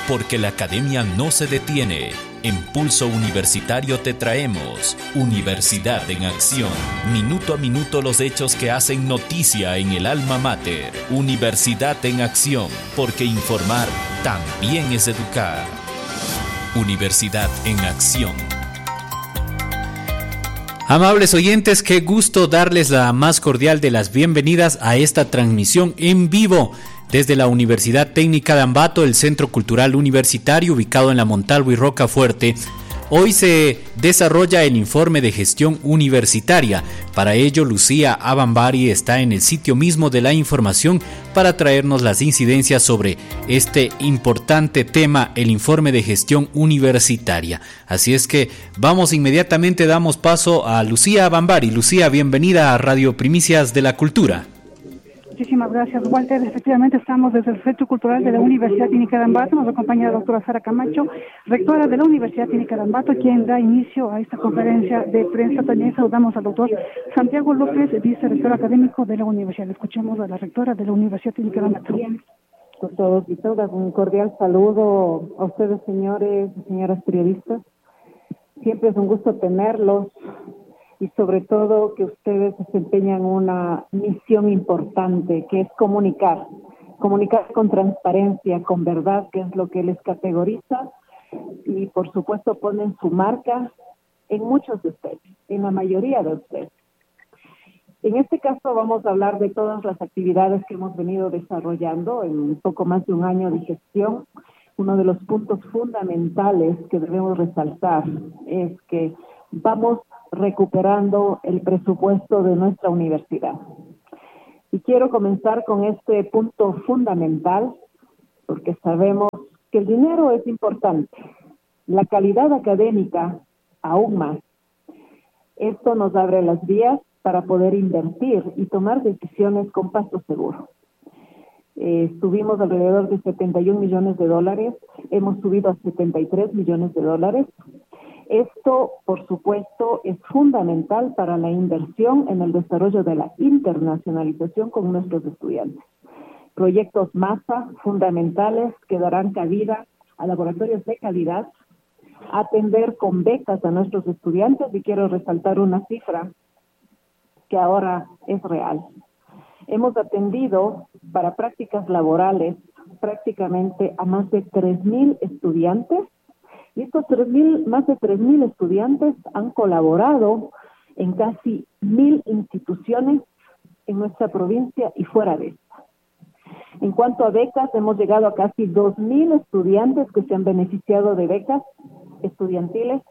porque la academia no se detiene. En Pulso Universitario te traemos Universidad en Acción. Minuto a minuto los hechos que hacen noticia en el alma mater. Universidad en Acción, porque informar también es educar. Universidad en Acción. Amables oyentes, qué gusto darles la más cordial de las bienvenidas a esta transmisión en vivo desde la Universidad Técnica de Ambato, el Centro Cultural Universitario ubicado en la Montalvo y Rocafuerte. Hoy se desarrolla el informe de gestión universitaria. Para ello, Lucía Abambari está en el sitio mismo de la información para traernos las incidencias sobre este importante tema, el informe de gestión universitaria. Así es que vamos inmediatamente, damos paso a Lucía Abambari. Lucía, bienvenida a Radio Primicias de la Cultura. Muchísimas gracias, Walter. Efectivamente, estamos desde el Centro Cultural de la Universidad Técnica de Ambato. Nos acompaña la doctora Sara Camacho, rectora de la Universidad Técnica de Ambato, quien da inicio a esta conferencia de prensa. También saludamos al doctor Santiago López, vicerrector académico de la universidad. Escuchemos a la rectora de la Universidad Técnica de Ambato. Con todos y todas, un cordial saludo a ustedes, señores y señoras periodistas. Siempre es un gusto tenerlos. Y sobre todo que ustedes desempeñan una misión importante, que es comunicar con transparencia, con verdad, que es lo que les categoriza, y por supuesto ponen su marca en muchos de ustedes, en la mayoría de ustedes. En este caso vamos a hablar de todas las actividades que hemos venido desarrollando en un poco más de un año de gestión. Uno de los puntos fundamentales que debemos resaltar es que vamos recuperando el presupuesto de nuestra universidad. Y quiero comenzar con este punto fundamental, porque sabemos que el dinero es importante, la calidad académica aún más. Esto nos abre las vías para poder invertir y tomar decisiones con paso seguro. Estuvimos alrededor de 71 millones de dólares, hemos subido a 73 millones de dólares. Esto, por supuesto, es fundamental para la inversión en el desarrollo de la internacionalización con nuestros estudiantes. Proyectos MASA fundamentales que darán cabida a laboratorios de calidad, atender con becas a nuestros estudiantes, y quiero resaltar una cifra que ahora es real. Hemos atendido para prácticas laborales prácticamente a más de 3,000 estudiantes. Y estos más de 3,000 estudiantes han colaborado en casi 1,000 instituciones en nuestra provincia y fuera de esta. En cuanto a becas, hemos llegado a casi 2,000 estudiantes que se han beneficiado de becas estudiantiles,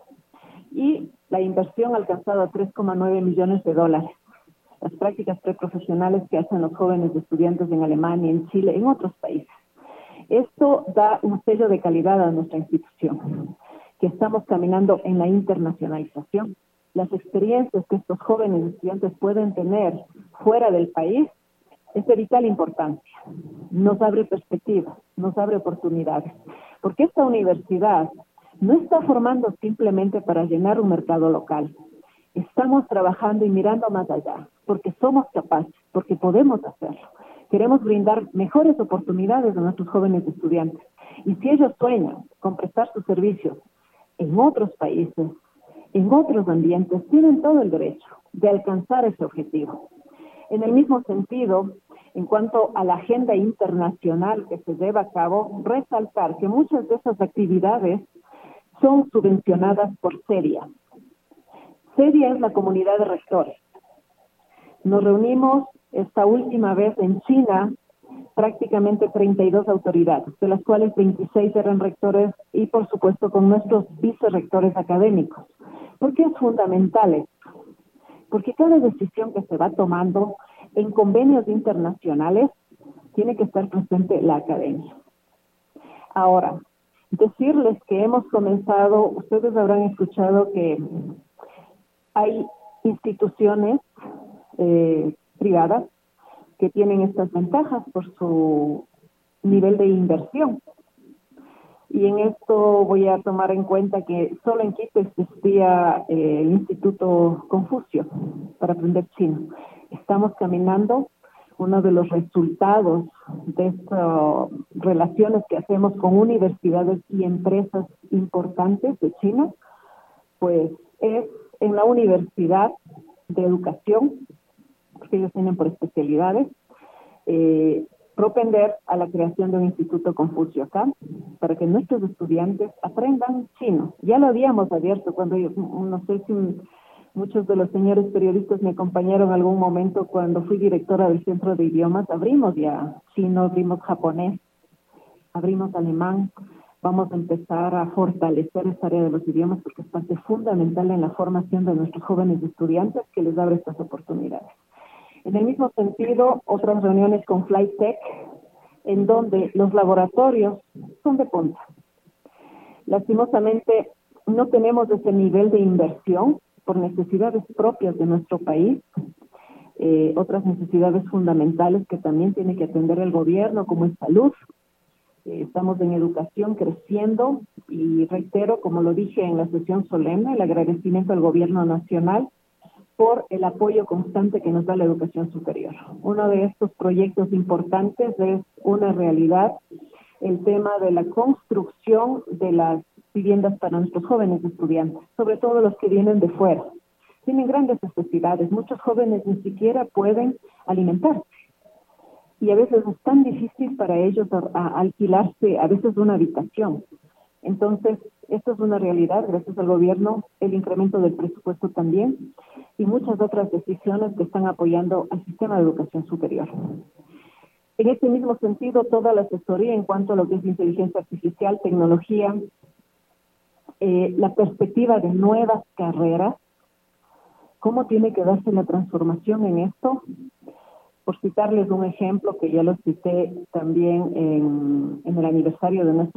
y la inversión ha alcanzado a 3,9 millones de dólares. Las prácticas preprofesionales que hacen los jóvenes estudiantes en Alemania, en Chile, en otros países. Esto da un sello de calidad a nuestra institución, que estamos caminando en la internacionalización. Las experiencias que estos jóvenes estudiantes pueden tener fuera del país es de vital importancia. Nos abre perspectivas, nos abre oportunidades, porque esta universidad no está formando simplemente para llenar un mercado local. Estamos trabajando y mirando más allá, porque somos capaces, porque podemos hacerlo. Queremos brindar mejores oportunidades a nuestros jóvenes estudiantes. Y si ellos sueñan con prestar sus servicios en otros países, en otros ambientes, tienen todo el derecho de alcanzar ese objetivo. En el mismo sentido, en cuanto a la agenda internacional que se lleva a cabo, resaltar que muchas de esas actividades son subvencionadas por CEDIA. CEDIA es la comunidad de rectores. Nos reunimos esta última vez en China, prácticamente 32 autoridades, de las cuales 26 eran rectores y, por supuesto, con nuestros vicerrectores académicos. ¿Por qué es fundamental esto? Porque cada decisión que se va tomando en convenios internacionales tiene que estar presente la academia. Ahora, decirles que hemos comenzado, ustedes habrán escuchado que hay instituciones privadas que tienen estas ventajas por su nivel de inversión. Y en esto voy a tomar en cuenta que solo en Quito existía el Instituto Confucio para aprender chino. Estamos caminando uno de los resultados de estas relaciones que hacemos con universidades y empresas importantes de China, pues es en la Universidad de Educación, porque ellos tienen por especialidades, propender a la creación de un Instituto Confucio acá, para que nuestros estudiantes aprendan chino. Ya lo habíamos abierto cuando yo, no sé si muchos de los señores periodistas me acompañaron en algún momento cuando fui directora del Centro de Idiomas, abrimos ya chino, abrimos japonés, abrimos alemán. Vamos a empezar a fortalecer esta área de los idiomas porque es parte fundamental en la formación de nuestros jóvenes estudiantes que les abre estas oportunidades. En el mismo sentido, otras reuniones con Flytech, en donde los laboratorios son de punta. Lastimosamente, no tenemos ese nivel de inversión por necesidades propias de nuestro país, otras necesidades fundamentales que también tiene que atender el gobierno, como es salud. Estamos en educación creciendo y reitero, como lo dije en la sesión solemne, el agradecimiento al gobierno nacional por el apoyo constante que nos da la educación superior. Uno de estos proyectos importantes es una realidad, el tema de la construcción de las viviendas para nuestros jóvenes estudiantes, sobre todo los que vienen de fuera. Tienen grandes necesidades, muchos jóvenes ni siquiera pueden alimentarse y a veces es tan difícil para ellos alquilarse a veces una habitación. Entonces, esto es una realidad, gracias al gobierno, el incremento del presupuesto también, y muchas otras decisiones que están apoyando al sistema de educación superior. En este mismo sentido, toda la asesoría en cuanto a lo que es inteligencia artificial, tecnología, la perspectiva de nuevas carreras, cómo tiene que darse la transformación en esto. Por citarles un ejemplo que ya lo cité también en el aniversario de nuestra